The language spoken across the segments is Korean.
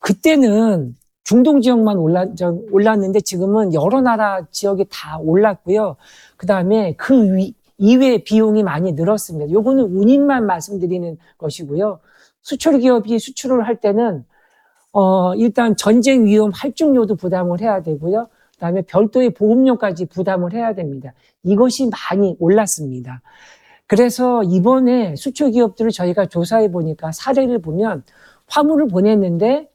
그때는 중동 지역만 올랐는데 지금은 여러 나라 지역이 다 올랐고요. 그다음에 그 이외에 비용이 많이 늘었습니다. 요거는 운임만 말씀드리는 것이고요. 수출 기업이 수출을 할 때는 일단 전쟁 위험 할증료도 부담을 해야 되고요. 그다음에 별도의 보험료까지 부담을 해야 됩니다. 이것이 많이 올랐습니다. 그래서 이번에 수출 기업들을 저희가 조사해 보니까 사례를 보면 화물을 보냈는데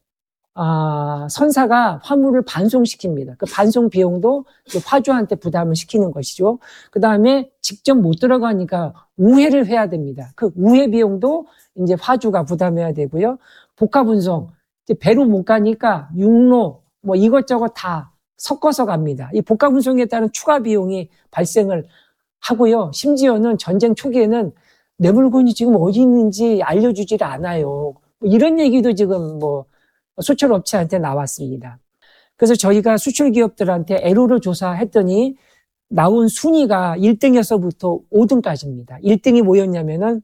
선사가 화물을 반송시킵니다. 그 반송 비용도 화주한테 부담을 시키는 것이죠. 그 다음에 직접 못 들어가니까 우회를 해야 됩니다. 그 우회 비용도 이제 화주가 부담해야 되고요. 복합 운송, 이제 배로 못 가니까 육로, 뭐 이것저것 다 섞어서 갑니다. 이 복합 운송에 따른 추가 비용이 발생을 하고요. 심지어는 전쟁 초기에는 내 물건이 지금 어디 있는지 알려주질 않아요. 이런 얘기도 지금 수출업체한테 나왔습니다. 그래서 저희가 수출 기업들한테 애로를 조사했더니 나온 순위가 1등에서부터 5등까지입니다. 1등이 뭐였냐면은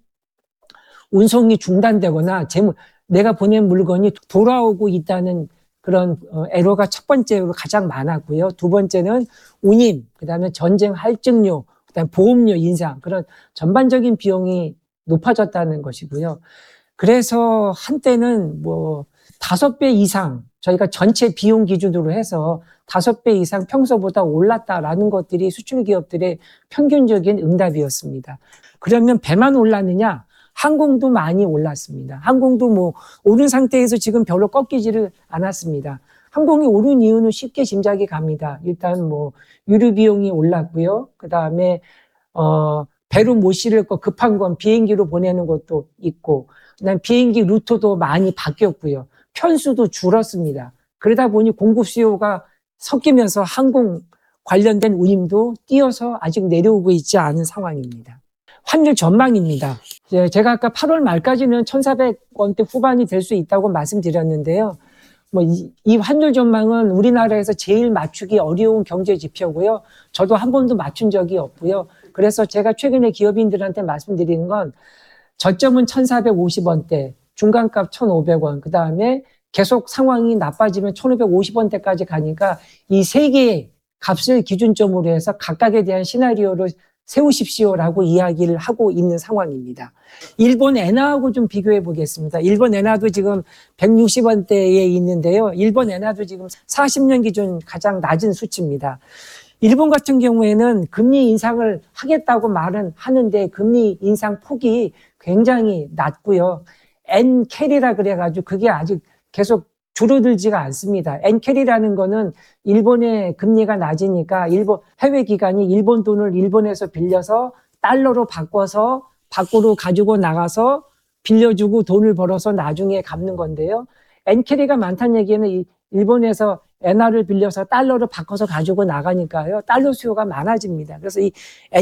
운송이 중단되거나 내가 보낸 물건이 돌아오고 있다는 그런 애로가 첫 번째로 가장 많았고요. 두 번째는 운임, 그다음에 전쟁 할증료, 그다음에 보험료 인상, 그런 전반적인 비용이 높아졌다는 것이고요. 그래서 한때는 5배 이상, 저희가 전체 비용 기준으로 해서 5배 이상 평소보다 올랐다라는 것들이 수출 기업들의 평균적인 응답이었습니다. 그러면 배만 올랐느냐? 항공도 많이 올랐습니다. 항공도 오른 상태에서 지금 별로 꺾이지를 않았습니다. 항공이 오른 이유는 쉽게 짐작이 갑니다. 일단 유류 비용이 올랐고요. 그 다음에 배로 못 실을 거 급한 건 비행기로 보내는 것도 있고, 그다음 비행기 루트도 많이 바뀌었고요. 편수도 줄었습니다. 그러다 보니 공급 수요가 섞이면서 항공 관련된 운임도 뛰어서 아직 내려오고 있지 않은 상황입니다. 환율 전망입니다. 제가 아까 8월 말까지는 1,400원대 후반이 될 수 있다고 말씀드렸는데요. 이 환율 전망은 우리나라에서 제일 맞추기 어려운 경제 지표고요. 저도 한 번도 맞춘 적이 없고요. 그래서 제가 최근에 기업인들한테 말씀드리는 건 저점은 1,450원대, 중간값 1,500원, 그 다음에 계속 상황이 나빠지면 1,550원대까지 가니까 이 세 개의 값을 기준점으로 해서 각각에 대한 시나리오를 세우십시오라고 이야기를 하고 있는 상황입니다. 일본 엔화하고 좀 비교해 보겠습니다. 일본 엔화도 지금 160원대에 있는데요. 일본 엔화도 지금 40년 기준 가장 낮은 수치입니다. 일본 같은 경우에는 금리 인상을 하겠다고 말은 하는데 금리 인상 폭이 굉장히 낮고요. N캐리라 그래가지고 그게 아직 계속 줄어들지가 않습니다. N캐리라는 거는 일본의 금리가 낮으니까 해외 기관이 일본 돈을 일본에서 빌려서 달러로 바꿔서 밖으로 가지고 나가서 빌려주고 돈을 벌어서 나중에 갚는 건데요. N캐리가 많다는 얘기는 일본에서 엔화를 빌려서 달러로 바꿔서 가지고 나가니까요. 달러 수요가 많아집니다. 그래서 이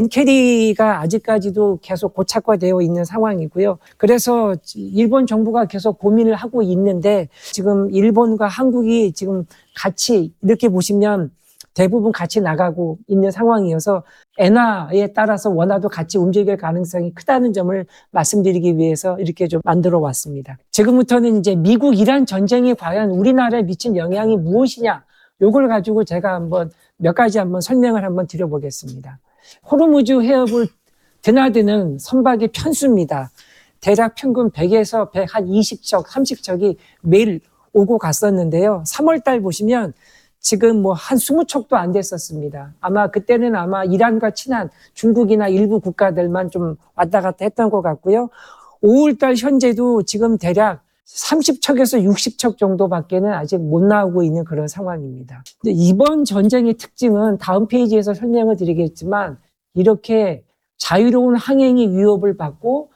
엔캐리가 아직까지도 계속 고착화되어 있는 상황이고요. 그래서 일본 정부가 계속 고민을 하고 있는데 지금 일본과 한국이 지금 같이 이렇게 보시면 대부분 같이 나가고 있는 상황이어서 엔화에 따라서 원화도 같이 움직일 가능성이 크다는 점을 말씀드리기 위해서 이렇게 좀 만들어 왔습니다. 지금부터는 이제 미국 이란 전쟁이 과연 우리나라에 미친 영향이 무엇이냐, 요걸 가지고 제가 몇 가지 설명을 드려보겠습니다. 호르무즈 해협을 드나드는 선박의 편수입니다. 대략 평균 100에서 120척, 30척이 매일 오고 갔었는데요. 3월 달 보시면 지금 한 20척도 안 됐었습니다. 아마 그때는 이란과 친한 중국이나 일부 국가들만 좀 왔다 갔다 했던 것 같고요. 5월달 현재도 지금 대략 30척에서 60척 정도밖에는 아직 못 나오고 있는 그런 상황입니다. 근데 이번 전쟁의 특징은 다음 페이지에서 설명을 드리겠지만 이렇게 자유로운 항행이 위협을 받고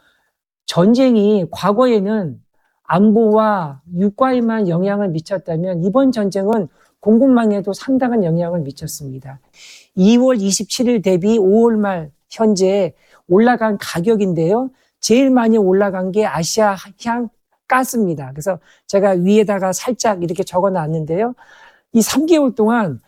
전쟁이 과거에는 안보와 유가에만 영향을 미쳤다면 이번 전쟁은 공급망에도 상당한 영향을 미쳤습니다. 2월 27일 대비 5월 말 현재 올라간 가격인데요. 제일 많이 올라간 게 아시아향 가스입니다. 그래서 제가 위에다가 살짝 이렇게 적어놨는데요. 이 3개월 동안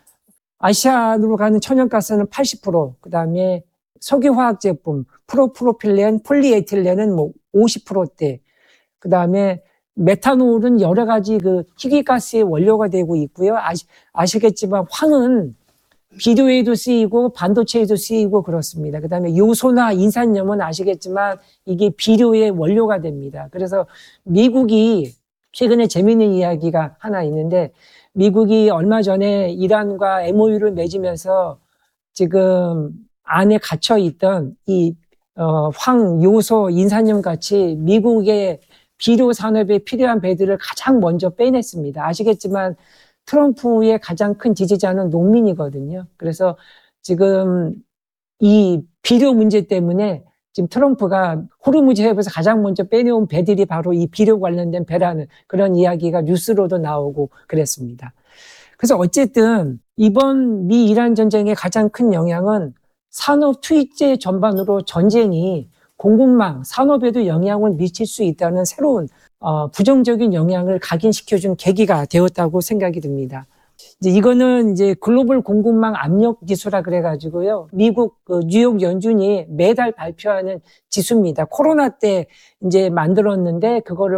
아시아로 가는 천연가스는 80%, 그 다음에 석유화학 제품, 프로필렌, 폴리에틸렌은 50%대, 그 다음에 메탄올은 여러 가지 그 희귀가스의 원료가 되고 있고요. 아시겠지만 황은 비료에도 쓰이고 반도체에도 쓰이고 그렇습니다. 그다음에 요소나 인산염은 아시겠지만 이게 비료의 원료가 됩니다. 그래서 미국이 최근에 재미있는 이야기가 하나 있는데, 미국이 얼마 전에 이란과 MOU를 맺으면서 지금 안에 갇혀 있던 이 황, 요소, 인산염 같이 미국의 비료 산업에 필요한 배들을 가장 먼저 빼냈습니다. 아시겠지만 트럼프의 가장 큰 지지자는 농민이거든요. 그래서 지금 이 비료 문제 때문에 지금 트럼프가 호르무즈 해협에서 가장 먼저 빼내온 배들이 바로 이 비료 관련된 배라는 그런 이야기가 뉴스로도 나오고 그랬습니다. 그래서 어쨌든 이번 미 이란 전쟁의 가장 큰 영향은 산업 투입제 전반으로 전쟁이 공급망, 산업에도 영향을 미칠 수 있다는 새로운 부정적인 영향을 각인시켜준 계기가 되었다고 생각이 듭니다. 이거는 이제 글로벌 공급망 압력 지수라 그래가지고요. 미국 뉴욕 연준이 매달 발표하는 지수입니다. 코로나 때 이제 만들었는데 그거를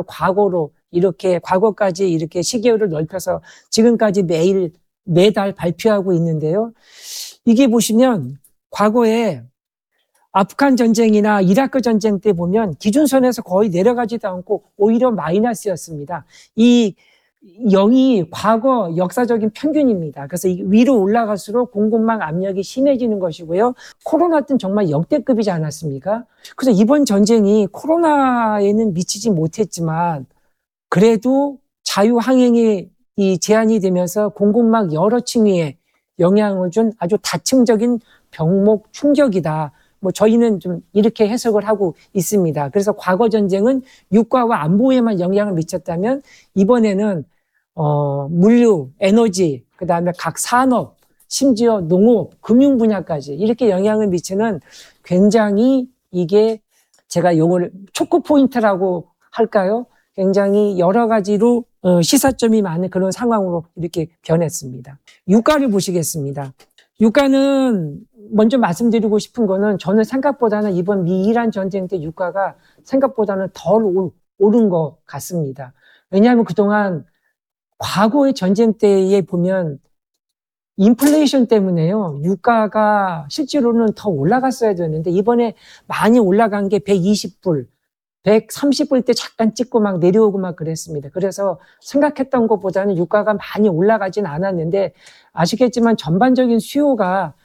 과거까지 이렇게 시계열을 넓혀서 지금까지 매달 발표하고 있는데요. 이게 보시면 과거에 아프간 전쟁이나 이라크 전쟁 때 보면 기준선에서 거의 내려가지도 않고 오히려 마이너스였습니다. 이 0이 과거 역사적인 평균입니다. 그래서 위로 올라갈수록 공급망 압력이 심해지는 것이고요. 코로나 때는 정말 역대급이지 않았습니까? 그래서 이번 전쟁이 코로나에는 미치지 못했지만 그래도 자유항행이 제한이 되면서 공급망 여러 층위에 영향을 준 아주 다층적인 병목 충격이다. 저희는 좀 이렇게 해석을 하고 있습니다. 그래서 과거 전쟁은 유가와 안보에만 영향을 미쳤다면 이번에는 물류, 에너지, 그다음에 각 산업, 심지어 농업, 금융 분야까지 이렇게 영향을 미치는 굉장히 이게 제가 요걸 초크 포인트라고 할까요? 굉장히 여러 가지로 시사점이 많은 그런 상황으로 이렇게 변했습니다. 유가를 보시겠습니다. 유가는 먼저 말씀드리고 싶은 거는 저는 생각보다는 이번 미이란 전쟁 때 유가가 생각보다는 덜 오른 것 같습니다. 왜냐하면 그동안 과거의 전쟁 때에 보면 인플레이션 때문에요. 유가가 실제로는 더 올라갔어야 되는데 이번에 많이 올라간 게 120불, 130불 때 잠깐 찍고 막 내려오고 막 그랬습니다. 그래서 생각했던 것보다는 유가가 많이 올라가진 않았는데 아시겠지만 전반적인 수요가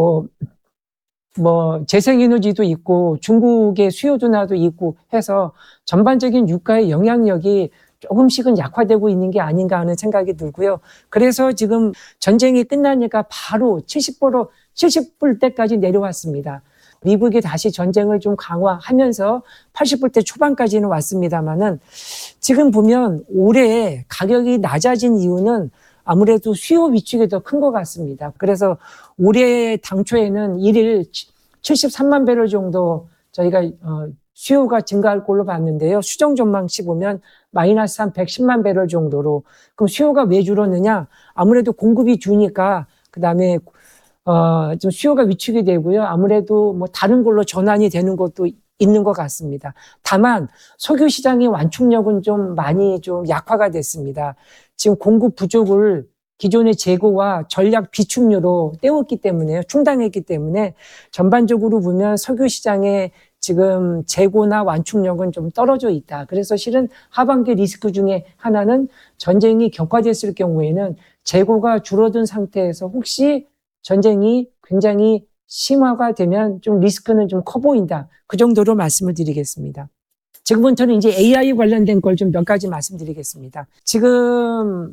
재생에너지도 있고 중국의 수요 둔화도 있고 해서 전반적인 유가의 영향력이 조금씩은 약화되고 있는 게 아닌가 하는 생각이 들고요. 그래서 지금 전쟁이 끝나니까 바로 70불 때까지 내려왔습니다. 미국이 다시 전쟁을 좀 강화하면서 80불대 초반까지는 왔습니다만은 지금 보면 올해 가격이 낮아진 이유는 아무래도 수요 위축이 더 큰 것 같습니다. 그래서 올해 당초에는 1일 73만 배럴 정도 저희가 수요가 증가할 걸로 봤는데요. 수정 전망치 보면 마이너스 한 110만 배럴 정도로. 그럼 수요가 왜 줄었느냐? 아무래도 공급이 주니까 그다음에 좀 수요가 위축이 되고요. 아무래도 다른 걸로 전환이 되는 것도 있는 것 같습니다. 다만 석유 시장의 완충력은 좀 많이 좀 약화가 됐습니다. 지금 공급 부족을 기존의 재고와 전략 비축료로 때웠기 때문에요. 충당했기 때문에 전반적으로 보면 석유 시장의 지금 재고나 완충력은 좀 떨어져 있다. 그래서 실은 하반기 리스크 중에 하나는 전쟁이 격화됐을 경우에는 재고가 줄어든 상태에서 혹시 전쟁이 굉장히 심화가 되면 좀 리스크는 좀 커 보인다. 그 정도로 말씀을 드리겠습니다. 지금부터는 이제 AI 관련된 걸 좀 몇 가지 말씀드리겠습니다. 지금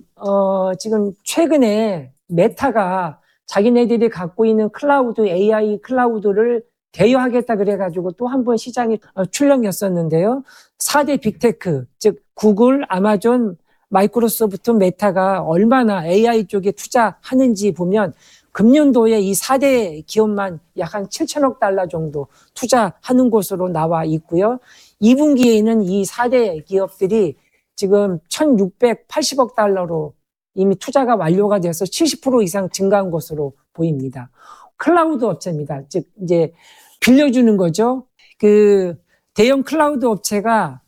최근에 메타가 자기네들이 갖고 있는 클라우드, AI 클라우드를 대여하겠다 그래가지고 또 한 번 시장이 출렁였었는데요. 4대 빅테크, 즉 구글, 아마존, 마이크로소프트, 메타가 얼마나 AI 쪽에 투자하는지 보면 금년도에 이 4대 기업만 약 한 7천억 달러 정도 투자하는 것으로 나와 있고요. 2분기에는 이 4대 기업들이 지금 1,680억 달러로 이미 투자가 완료가 돼서 70% 이상 증가한 것으로 보입니다. 클라우드 업체입니다. 즉 이제 빌려주는 거죠. 그 대형 클라우드 업체가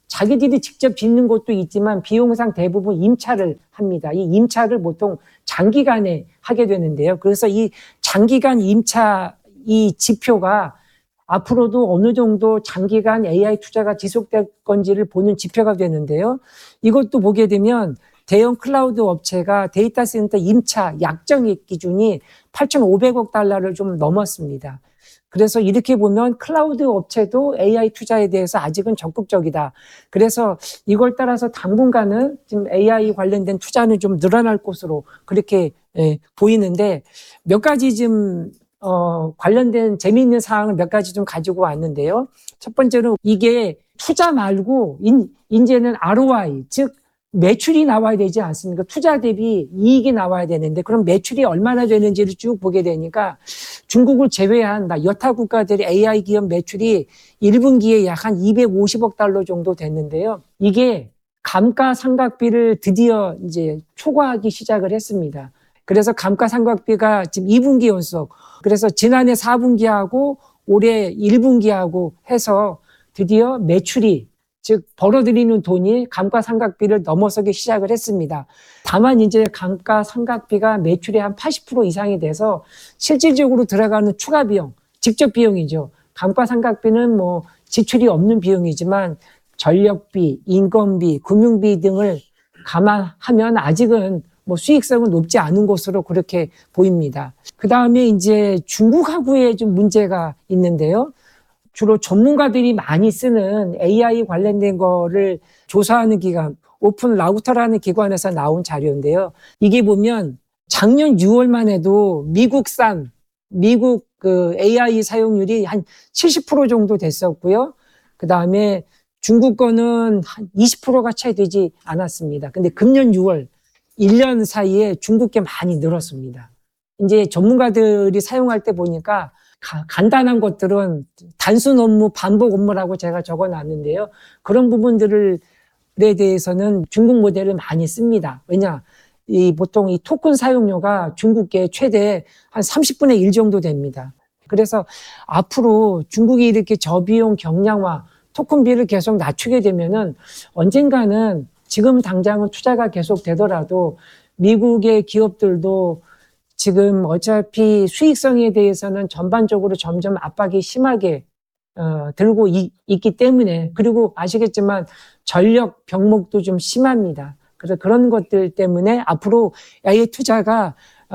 자기들이 직접 짓는 곳도 있지만 비용상 대부분 임차를 합니다. 이 임차를 보통 장기간에 하게 되는데요. 그래서 이 장기간 임차 이 지표가 앞으로도 어느 정도 장기간 AI 투자가 지속될 건지를 보는 지표가 되는데요. 이것도 보게 되면 대형 클라우드 업체가 데이터 센터 임차 약정액 기준이 8,500억 달러를 좀 넘었습니다. 그래서 이렇게 보면 클라우드 업체도 AI 투자에 대해서 아직은 적극적이다. 그래서 이걸 따라서 당분간은 지금 AI 관련된 투자는 좀 늘어날 것으로 그렇게 보이는데 몇 가지 좀 관련된 재미있는 사항을 몇 가지 좀 가지고 왔는데요. 첫 번째로 이게 투자 말고 이제는 ROI, 즉 매출이 나와야 되지 않습니까? 투자 대비 이익이 나와야 되는데 그럼 매출이 얼마나 되는지를 쭉 보게 되니까 중국을 제외한 여타 국가들의 AI 기업 매출이 1분기에 약 한 250억 달러 정도 됐는데요. 이게 감가상각비를 드디어 이제 초과하기 시작을 했습니다. 그래서 감가상각비가 지금 2분기 연속, 그래서 지난해 4분기하고 올해 1분기하고 해서 드디어 매출이, 즉 벌어들이는 돈이 감가상각비를 넘어서기 시작을 했습니다. 다만 이제 감가상각비가 매출의 한 80% 이상이 돼서 실질적으로 들어가는 추가 비용, 직접 비용이죠. 감가상각비는 뭐 지출이 없는 비용이지만 전력비, 인건비, 금융비 등을 감안하면 아직은 뭐 수익성은 높지 않은 것으로 그렇게 보입니다. 그 다음에 이제 중국하고의 좀 문제가 있는데요. 주로 전문가들이 많이 쓰는 AI 관련된 거를 조사하는 기관, 오픈 라우터라는 기관에서 나온 자료인데요. 이게 보면 작년 6월만 해도 미국 그 AI 사용률이 한 70% 정도 됐었고요. 그 다음에 중국 거는 한 20%가 채 되지 않았습니다. 근데 금년 6월, 1년 사이에 중국 게 많이 늘었습니다. 이제 전문가들이 사용할 때 보니까 간단한 것들은 단순 업무, 반복 업무라고 제가 적어놨는데요. 그런 부분들에 대해서는 중국 모델을 많이 씁니다. 왜냐? 보통 이 토큰 사용료가 중국계 최대 한 30분의 1 정도 됩니다. 그래서 앞으로 중국이 이렇게 저비용 경량화, 토큰비를 계속 낮추게 되면은 언젠가는 지금 당장은 투자가 계속 되더라도 미국의 기업들도 지금 어차피 수익성에 대해서는 전반적으로 점점 압박이 심하게 들고 있기 때문에, 그리고 아시겠지만 전력 병목도 좀 심합니다. 그래서 그런 것들 때문에 앞으로 AI 투자가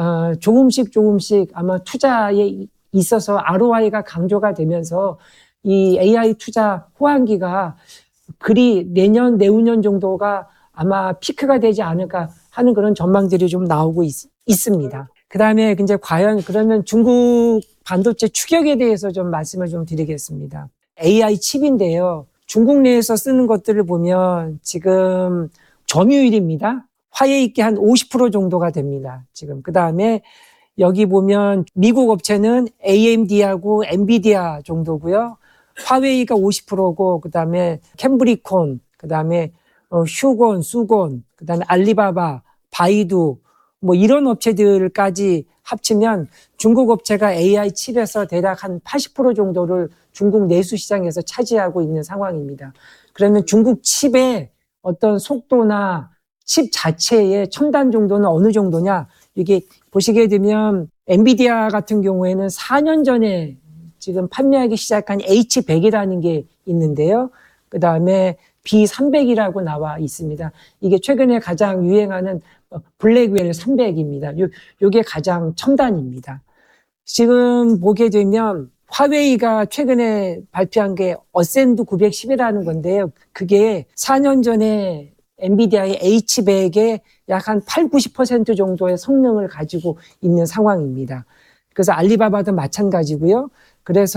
조금씩 아마 투자에 있어서 ROI가 강조가 되면서 이 AI 투자 호황기가 그리 내년, 내후년 정도가 아마 피크가 되지 않을까 하는 그런 전망들이 좀 나오고 있습니다. 그 다음에 이제 과연 그러면 중국 반도체 추격에 대해서 좀 말씀을 좀 드리겠습니다. AI 칩인데요. 중국 내에서 쓰는 것들을 보면 지금 점유율입니다. 화해 있게 한 50% 정도가 됩니다. 지금. 그 다음에 여기 보면 미국 업체는 AMD하고 엔비디아 정도고요. 화웨이가 50%고, 그 다음에 캠브리콘, 그 다음에 휴건, 수건, 그 다음에 알리바바, 바이두, 뭐 이런 업체들까지 합치면 중국 업체가 AI 칩에서 대략 한 80% 정도를 중국 내수 시장에서 차지하고 있는 상황입니다. 그러면 중국 칩의 어떤 속도나 칩 자체의 첨단 정도는 어느 정도냐? 이게 보시게 되면 엔비디아 같은 경우에는 4년 전에 지금 판매하기 시작한 H100이라는 게 있는데요. 그 다음에 B300이라고 나와 있습니다. 이게 최근에 가장 유행하는 블랙웰 300입니다. 요게 가장 첨단입니다. 지금 보게 되면 화웨이가 최근에 발표한 게 어센드 910이라는 건데요. 그게 4년 전에 엔비디아의 H100의 약 한 8, 90% 정도의 성능을 가지고 있는 상황입니다. 그래서 알리바바도 마찬가지고요. 그래서